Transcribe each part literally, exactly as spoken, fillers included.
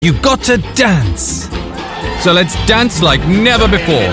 You've got to dance. So let's dance like never before.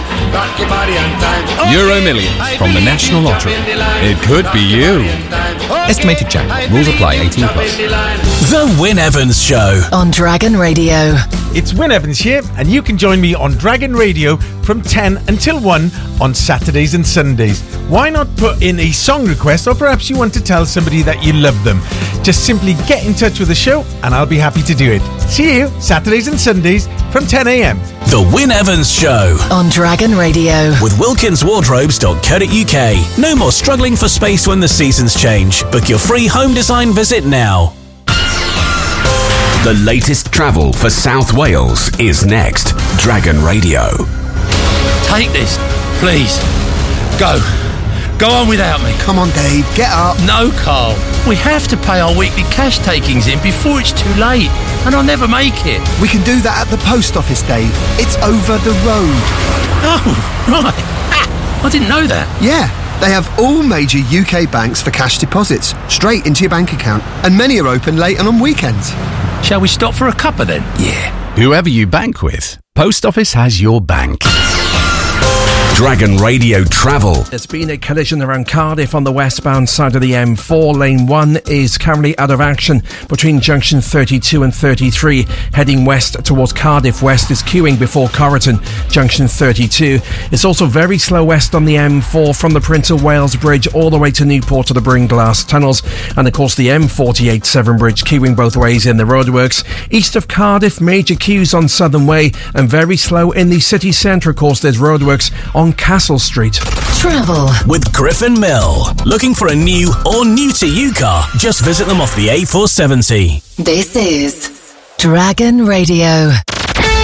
Euro Millions from the National Lottery. It could be you. Estimated jackpot. Rules apply. eighteen plus. The Wyn Evans Show on Dragon Radio. It's Wyn Evans here, and you can join me on Dragon Radio from ten until one on Saturdays and Sundays. Why not put in a song request, or perhaps you want to tell somebody that you love them? Just simply get in touch with the show and I'll be happy to do it. See you Saturdays and Sundays from ten a.m. The Wyn Evans Show on Dragon Radio with wilkins wardrobes dot co dot uk. No more struggling for space when the seasons change. Book your free home design visit now. The latest travel for South Wales is next. Dragon Radio. Take this, please. Go. Go on without me. Come on, Dave, get up. No, Carl. We have to pay our weekly cash takings in before it's too late, and I'll never make it. We can do that at the post office, Dave. It's over the road. Oh, right. Ah, I didn't know that. Yeah. They have all major U K banks for cash deposits, straight into your bank account, and many are open late and on weekends. Shall we stop for a cuppa then? Yeah. Whoever you bank with, Post Office has your bank. Dragon Radio Travel. There's been a collision around Cardiff on the westbound side of the M four. Lane one is currently out of action between junction thirty-two and thirty-three. Heading west towards Cardiff West is queuing before Corriton, junction thirty-two. It's also very slow west on the M four from the Prince of Wales Bridge all the way to Newport to the Bringlass Tunnels. And of course the M forty-eight Severn Bridge queuing both ways in the roadworks. East of Cardiff, major queues on Southern Way, and very slow in the city centre. Of course, there's roadworks on Castle Street. Travel with Griffin Mill. Looking for a new or new to you car? Just visit them off the A four seventy. This is Dragon Radio.